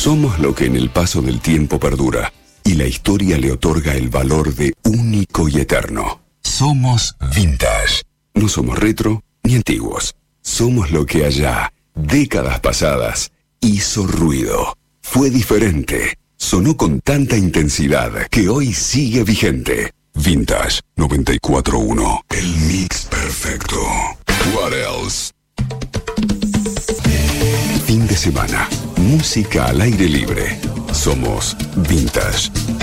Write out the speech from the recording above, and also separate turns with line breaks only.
Somos lo que en el paso del tiempo perdura y la historia le otorga el valor de único y eterno. Somos vintage. No somos retro ni antiguos. Somos lo que allá, décadas pasadas, hizo ruido. Fue diferente. Sonó con tanta intensidad que hoy sigue vigente. Vintage 94.1. El mix perfecto. What else? Fin de semana. Música al aire libre. Somos Vintage